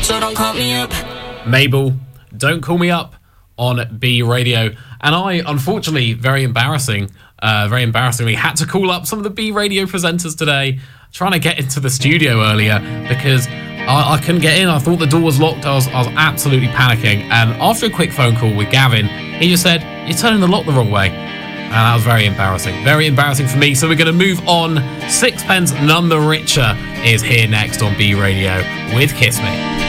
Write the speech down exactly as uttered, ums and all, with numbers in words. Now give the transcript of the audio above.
so don't call me up. Mabel, Don't Call Me Up on B Radio. And I, unfortunately, very embarrassing, uh, very embarrassingly, had to call up some of the B Radio presenters today, trying to get into the studio earlier because I, I couldn't get in. I thought the door was locked. I was, I was absolutely panicking. And after a quick phone call with Gavin, he just said, "You're turning the lock the wrong way." And that was very embarrassing. Very embarrassing for me. So we're going to move on. Sixpence None the Richer is here next on B Radio with Kiss Me.